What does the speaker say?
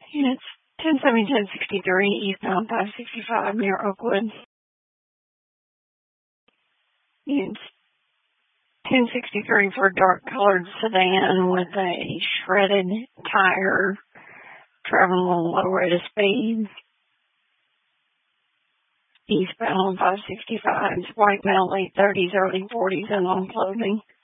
Units 1070, 1063, eastbound 565 near Oakwood. Units 1063 for a dark-colored sedan with a shredded tire, traveling a low rate of speed. Eastbound 565, white male, late 30s, early 40s, and long clothing.